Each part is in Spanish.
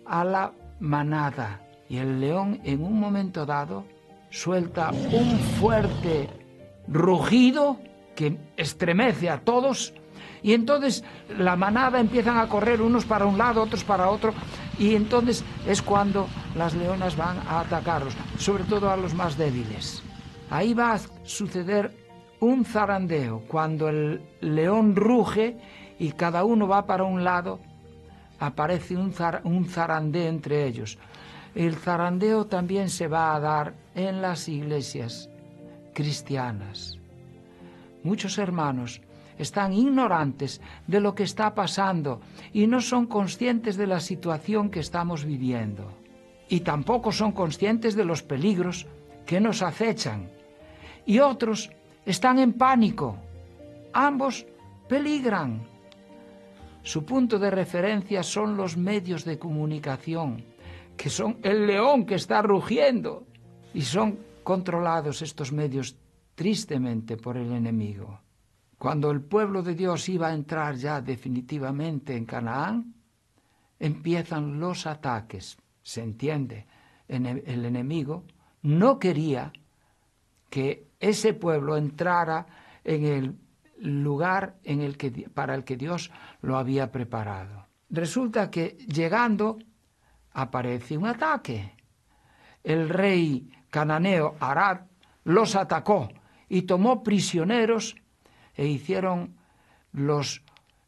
a la manada. Y el león, en un momento dado, suelta un fuerte rugido que estremece a todos, y entonces la manada empiezan a correr unos para un lado, otros para otro, y entonces es cuando las leonas van a atacarlos, sobre todo a los más débiles. Ahí va a suceder un zarandeo. Cuando el león ruge y cada uno va para un lado, aparece un zarandeo entre ellos. El zarandeo también se va a dar en las iglesias cristianas. Muchos hermanos están ignorantes de lo que está pasando y no son conscientes de la situación que estamos viviendo. Y tampoco son conscientes de los peligros que nos acechan. Y otros están en pánico. Ambos peligran. Su punto de referencia son los medios de comunicación, que son el león que está rugiendo, y son controlados estos medios tristemente por el enemigo. Cuando el pueblo de Dios iba a entrar ya definitivamente en Canaán, empiezan los ataques. Se entiende, el enemigo no quería que ese pueblo entrara en el lugar para el que Dios lo había preparado. Resulta que llegando aparece un ataque. El rey cananeo Arad los atacó y tomó prisioneros, e hicieron los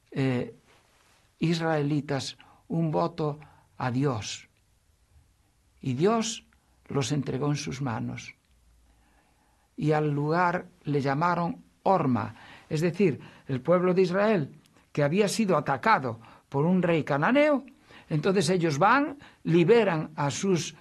israelitas un voto a Dios. Y Dios los entregó en sus manos. Y al lugar le llamaron Horma, es decir, el pueblo de Israel, que había sido atacado por un rey cananeo. Entonces ellos van, liberan a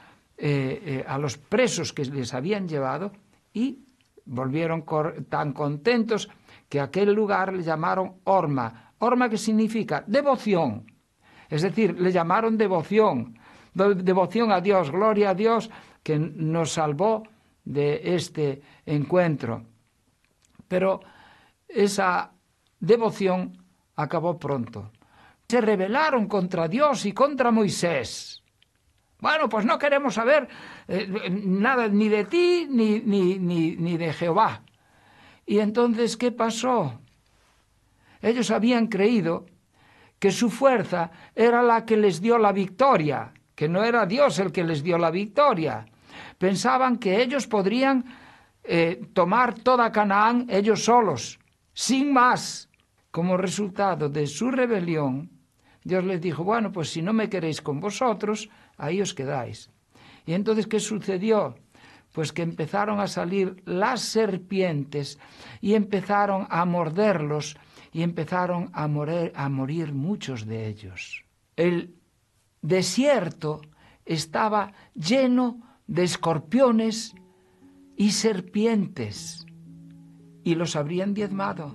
los presos que les habían llevado y volvieron tan contentos que a aquel lugar le llamaron Horma. Horma, que significa devoción. Es decir, le llamaron devoción a Dios, gloria a Dios que nos salvó de este encuentro. Pero esa devoción acabó pronto. Se rebelaron contra Dios y contra Moisés. Bueno, pues no queremos saber nada ni de ti ni de Jehová. Y entonces, ¿qué pasó? Ellos habían creído que su fuerza era la que les dio la victoria, que no era Dios el que les dio la victoria. Pensaban que ellos podrían tomar toda Canaán ellos solos, sin más. Como resultado de su rebelión, Dios les dijo, bueno, pues si no me queréis con vosotros, ahí os quedáis. Y entonces, ¿qué sucedió? Pues que empezaron a salir las serpientes y empezaron a morderlos y empezaron a morir muchos de ellos. El desierto estaba lleno de escorpiones y serpientes y los habrían diezmado.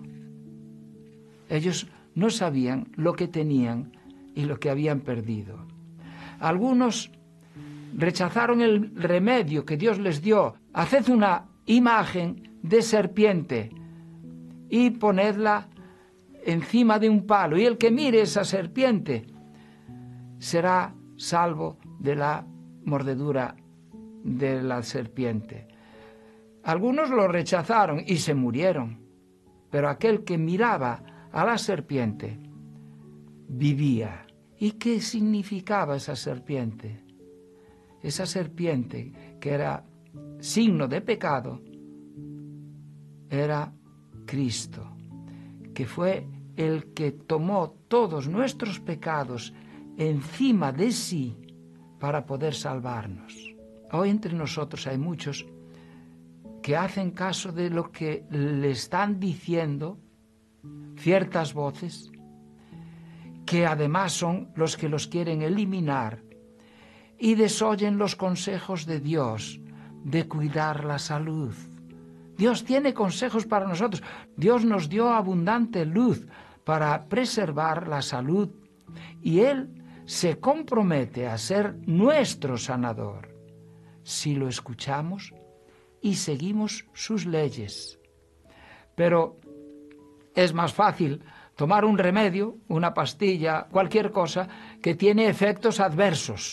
Ellos no sabían lo que tenían y lo que habían perdido. Algunos rechazaron el remedio que Dios les dio. Haced una imagen de serpiente y ponedla encima de un palo, y el que mire esa serpiente será salvo de la mordedura de la serpiente. Algunos lo rechazaron y se murieron, pero aquel que miraba a la serpiente vivía. ¿Y qué significaba esa serpiente? Esa serpiente, que era signo de pecado, era Cristo, que fue el que tomó todos nuestros pecados encima de sí para poder salvarnos. Hoy entre nosotros hay muchos que hacen caso de lo que le están diciendo ciertas voces, que además son los que los quieren eliminar, y desoyen los consejos de Dios de cuidar la salud. Dios tiene consejos para nosotros. Dios nos dio abundante luz para preservar la salud y Él se compromete a ser nuestro sanador si lo escuchamos y seguimos sus leyes. Pero es más fácil tomar un remedio, una pastilla, cualquier cosa que tiene efectos adversos.